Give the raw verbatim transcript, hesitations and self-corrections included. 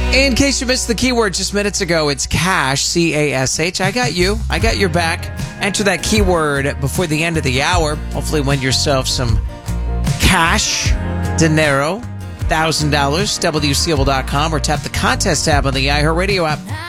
In case you missed the keyword just minutes ago, it's cash, C A S H. I got you. I got your back. Enter that keyword before the end of the hour. Hopefully win yourself some cash, dinero, one thousand dollars, W C O L dot com, or tap the contest tab on the iHeartRadio app.